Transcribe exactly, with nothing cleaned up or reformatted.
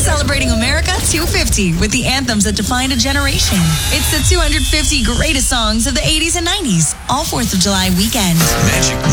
celebrating America two fifty with the anthems that defined a generation. It's the two hundred fifty greatest songs of the eighties and nineties, all fourth of July weekend. Magic